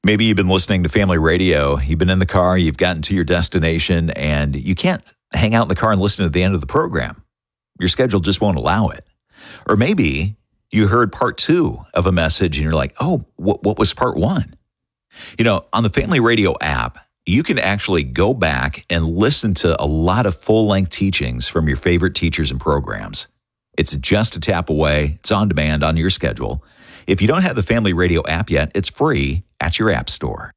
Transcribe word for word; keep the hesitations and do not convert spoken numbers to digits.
Maybe you've been listening to family radio, you've been in the car, you've gotten to your destination, and you can't hang out in the car and listen to the end of the program. Your schedule just won't allow it. Or maybe you heard part two of a message and you're like, oh, what, what was part one? You know, on the Family Radio app, you can actually go back and listen to a lot of full-length teachings from your favorite teachers and programs. It's just a tap away. It's on demand on your schedule. If you don't have the Family Radio app yet, it's free at your app store.